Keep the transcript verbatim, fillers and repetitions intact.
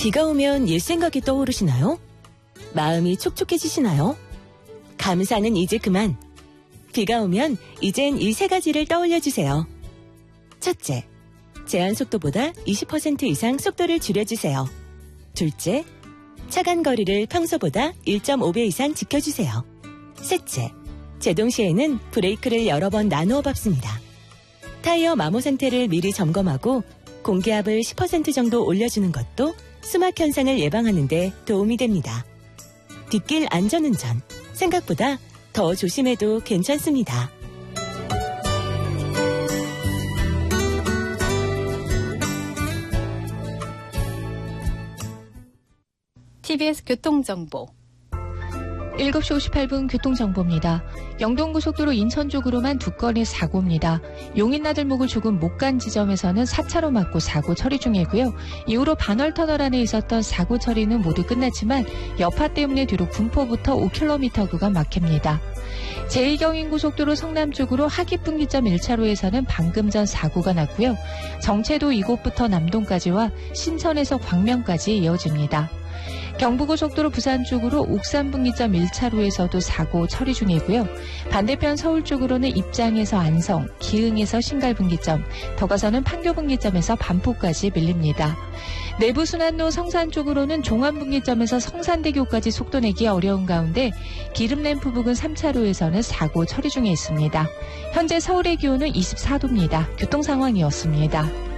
비가 오면 옛 생각이 떠오르시나요? 마음이 촉촉해지시나요? 감사는 이제 그만. 비가 오면 이젠 이 세 가지를 떠올려주세요. 첫째, 제한 속도보다 이십 퍼센트 이상 속도를 줄여주세요. 둘째, 차간 거리를 평소보다 일 점 오 배 이상 지켜주세요. 셋째, 제동 시에는 브레이크를 여러 번 나누어 밟습니다. 타이어 마모 상태를 미리 점검하고 공기압을 십 퍼센트 정도 올려주는 것도 수막 현상을 예방하는 데 도움이 됩니다. 뒷길 안전운전, 생각보다 더 조심해도 괜찮습니다. 티비에스 교통정보. 일곱 시 오십팔 분 교통정보입니다. 영동고속도로 인천 쪽으로만 두 건의 사고입니다. 용인나들목을 조금 못 간 지점에서는 사 차로 막고 사고 처리 중이고요. 이후로 반월터널 안에 있었던 사고 처리는 모두 끝났지만 여파 때문에 뒤로 군포부터 오 킬로미터 구간 막힙니다. 제이 경인고속도로 성남 쪽으로 하기분기점 일 차로에서는 방금 전 사고가 났고요. 정체도 이곳부터 남동까지와 신천에서 광명까지 이어집니다. 경부고속도로 부산 쪽으로 옥산분기점 일 차로에서도 사고 처리 중이고요. 반대편 서울 쪽으로는 입장에서 안성, 기흥에서 신갈분기점, 더 가서는 판교분기점에서 반포까지 밀립니다. 내부순환로 성산 쪽으로는 종암분기점에서 성산대교까지 속도 내기 어려운 가운데 기름램프 부근 삼 차로에서는 사고 처리 중에 있습니다. 현재 서울의 기온은 이십사 도입니다. 교통상황이었습니다.